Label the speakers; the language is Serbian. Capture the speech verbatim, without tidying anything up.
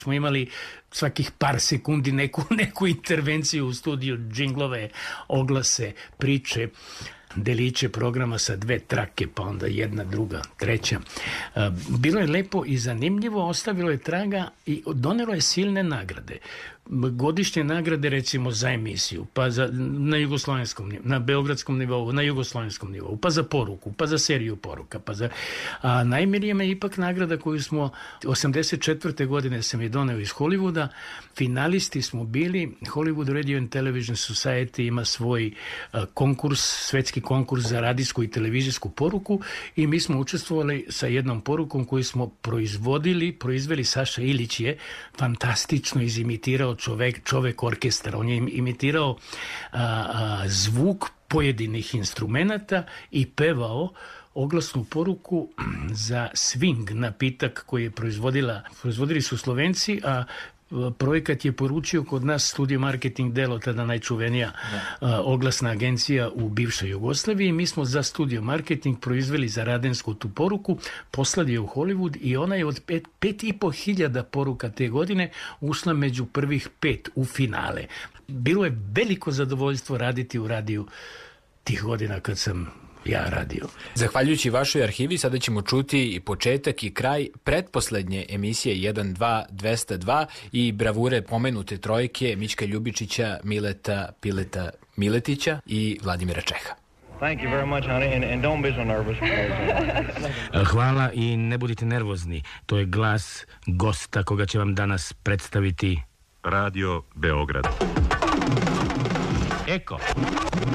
Speaker 1: Smo imali svakih par sekundi neku, neku intervenciju u studiju, džinglove, oglase, priče, deliće programa sa dve trake, pa onda jedna, druga, treća. Bilo je lepo i zanimljivo, ostavilo je traga i donelo je silne nagrade. Godišnje nagrade, recimo, za emisiju, pa za, na jugoslovenskom nivou, na beogradskom nivou, na jugoslovenskom nivou, pa za poruku, pa za seriju poruka, pa za... A najmirije me ipak nagrada koju smo osamdeset četvrte godine sam je doneo iz Hollywooda. Finalisti smo bili, Hollywood Radio and Television Society ima svoj uh, konkurs, svetski konkurs za radijsku i televizijsku poruku i mi smo učestvovali sa jednom porukom koju smo proizvodili, proizveli. Saša Ilić je fantastično izimitirao čovek, čovek orkestar. On je imitirao a, a, zvuk pojedinih instrumenata i pevao oglasnu poruku za swing napitak koji je proizvodila, proizvodili su Slovenci, a projekat je poručio kod nas Studio Marketing Delo, tada najčuvenija a, oglasna agencija u bivšoj Jugoslaviji. Mi smo za Studio Marketing proizveli za Radensku tu poruku, poslali je u Hollywood i ona je od pet, pet i po hiljada poruka te godine ušla među prvih pet u finale. Bilo je veliko zadovoljstvo raditi u radiju tih godina kad sam ja radio.
Speaker 2: Zahvaljujući vašoj arhivi sada ćemo čuti i početak i kraj pretposlednje emisije jedan dva dvesta dva i bravure pomenute trojke Mićka Ljubičića, Mileta Pileta Miletića i Vladimira Čeha.
Speaker 3: Thank you very much, honey, and, and don't be so nervous.
Speaker 4: Hvala i ne budite nervozni. To je glas gosta koga će vam danas predstaviti
Speaker 5: Radio Beograd.
Speaker 4: Eko.